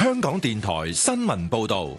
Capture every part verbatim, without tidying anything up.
香港電台新聞報道。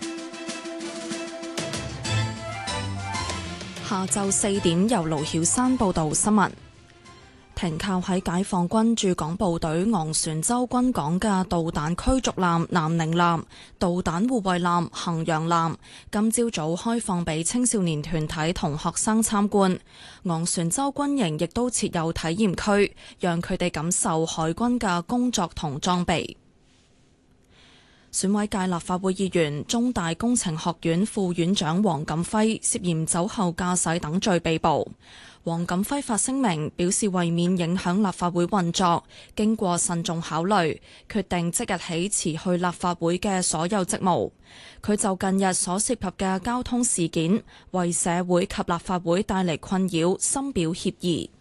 下晝四點，由盧曉山報道新聞。停靠喺解放軍駐港部隊昂船洲軍港嘅導彈驅逐艦南寧艦、導彈護衛艦衡陽艦，今朝早開放俾青少年團體同學生參觀。昂船洲軍營亦都設有體驗區，讓佢哋感受海軍嘅工作同裝備。選委界立法會議員、中大工程學院副院長黃錦輝涉嫌酒後駕駛等罪被捕。黃錦輝發聲明表示，為免影響立法會運作，經過慎重考慮，決定即日起辭去立法會嘅所有職務。佢就近日所涉及嘅交通事件，為社會及立法會帶嚟困擾，深表歉意。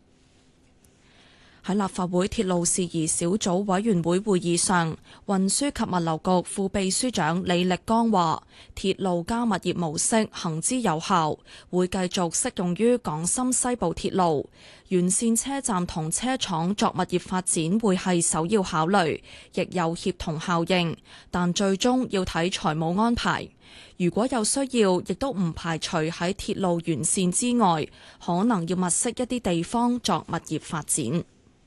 喺立法會鐵路事宜小組委員會會議上，運輸及物流局副秘書長李力剛話，鐵路加物業模式行之有效，會繼續適用於港深西部鐵路。沿線車站同車廠作物業發展會係首要考慮，亦有協同效應，但最終要睇財務安排。如果有需要，亦都唔排除喺鐵路沿線之外，可能要物色一啲地方作物業發展。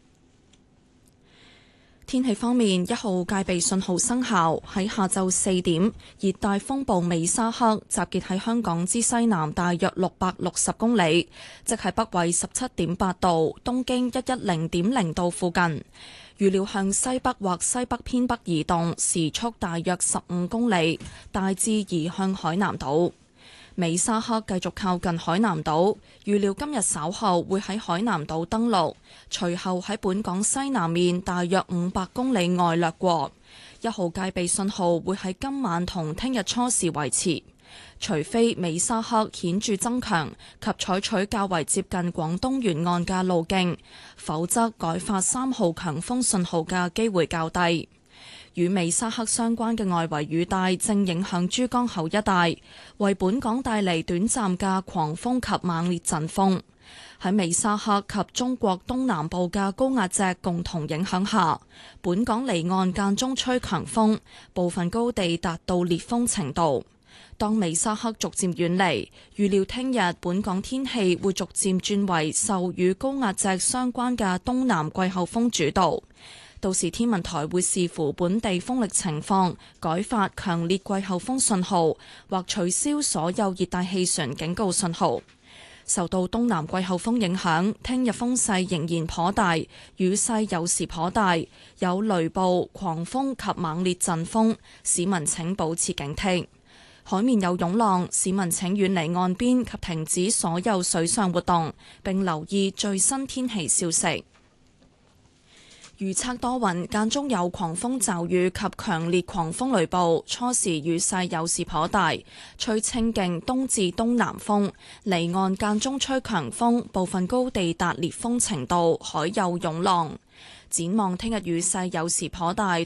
天氣方面，一號戒備信號生效。喺下晝四點，熱帶風暴美沙克集結喺香港之西南大約六百六十公里，即係北緯十七點八度、東經一一零點零度附近。預料向西北或西北偏北移動，時速大約十五公里，大致移向海南島。美沙克繼續靠近海南島，預料今日稍後會喺海南島登陸，隨後喺本港西南面大約五百公里外掠過。一號戒備信號會喺今晚同聽日初時維持，除非美沙克顯著增強及採取較為接近廣東沿岸嘅路徑，否則改發三號強風信號嘅機會較低。與美沙克相關嘅外圍雨帶正影響珠江口一帶，為本港帶嚟短暫嘅狂風及猛烈陣風。喺美沙克及中國東南部嘅高壓脊共同影響下，本港離岸間中吹強風，部分高地達到烈風程度。當美沙克逐漸遠離，預料聽日本港天氣會逐漸轉為受與高壓脊相關嘅東南季候風主導。到時天文台會視乎本地風力情況，改發強烈季候風信號，或取消所有熱帶氣旋警告信號。受到東南季候風影響，聽日風勢仍然頗大，雨勢有時頗大，有雷暴、狂風及猛烈陣風，市民請保持警惕。海面有湧浪，市民請遠離岸邊及停止所有水上活動，並留意最新天氣消息。預測多雲，間中有狂風驟雨及強烈狂風雷暴，初時雨勢有時頗大，吹清勁東至東南風，離岸間中吹強風，部分高地達烈風程度，海有湧浪。展望聽日雨勢有時頗大，